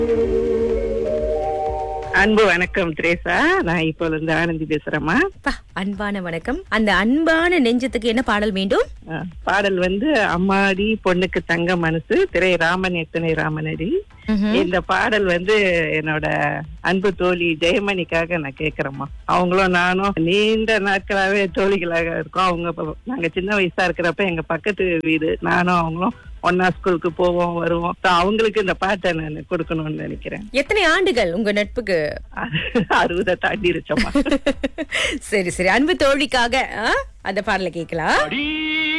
அன்பு வணக்கம் திரேசா. நான் இப்போ இருந்து ஆனந்தி பேசுறேம்மா. அன்பான வணக்கம். அந்த அன்பான நெஞ்சத்துக்கு என்ன பாடல் வேண்டும்? பாடல் அம்மாடி பொண்ணுக்கு தங்க மனசு, திரை ராமன் எத்தனை ராமனடி. இந்த பாடல் என்னோட அன்பு தோழி ஜெயமணிக்காக நான் கேக்குறேம்மா. அவங்களும் நானும் நீண்ட நாட்களாவே தோழிகளாக இருக்கோம். நாங்க சின்ன வயசா இருக்கிறப்ப எங்க பக்கத்து வீடு, நானும் அவங்களும் ஒன்னா ஸ்கூலுக்கு போவோம் வருவோம். அவங்களுக்கு இந்த பாட்டை நான் கொடுக்கணும்னு நினைக்கிறேன். எத்தனை ஆண்டுகள் உங்க நட்புக்கு? 60 தாண்டிருச்சோம்மா. சரி சரி, அன்பு தோழிக்காக அந்த பாடலை கேட்கலாம்.